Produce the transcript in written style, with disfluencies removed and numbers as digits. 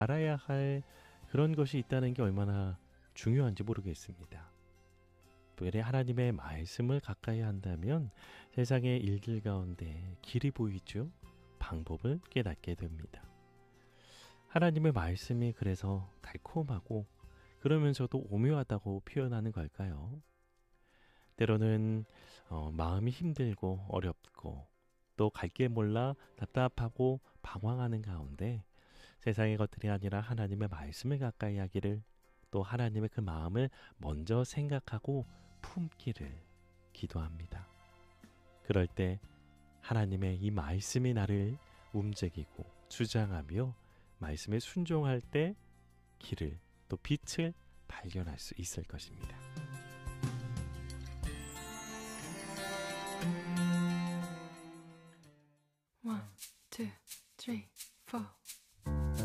알아야 할 그런 것이 있다는 게 얼마나 중요한지 모르겠습니다. 특별히 하나님의 말씀을 가까이 한다면 세상의 일들 가운데 길이 보이죠. 방법을 깨닫게 됩니다. 하나님의 말씀이 그래서 달콤하고 그러면서도 오묘하다고 표현하는 걸까요? 때로는 마음이 힘들고 어렵고 또 갈 길 몰라 답답하고 방황하는 가운데 세상의 것들이 아니라 하나님의 말씀을 가까이 하기를, 또 하나님의 그 마음을 먼저 생각하고 품기를 기도합니다. 그럴 때 하나님의 이 말씀이 나를 움직이고 주장하며 말씀에 순종할 때 길을, 또 빛을 발견할 수 있을 것입니다. One, two, three, four.